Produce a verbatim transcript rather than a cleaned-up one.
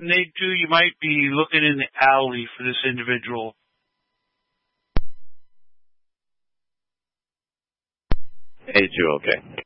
Nate, too, you might be looking in the alley for this individual. Hey, Joe, okay.